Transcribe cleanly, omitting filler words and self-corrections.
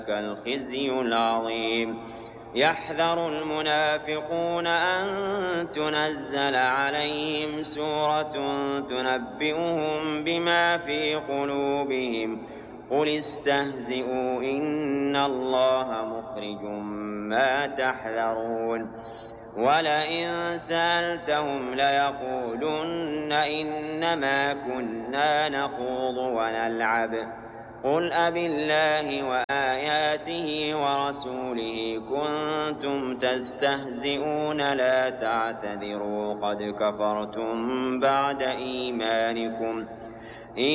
الخزي العظيم. يحذر المنافقون أن تنزل عليهم سورة تنبئهم بما في قلوبهم قل استهزئوا إن الله مخرج ما تحذرون. ولئن سألتهم ليقولن إنما كنا نخوض ونلعب قل أبالله وآياته ورسوله كنتم تستهزئون لا تعتذروا قد كفرتم بعد إيمانكم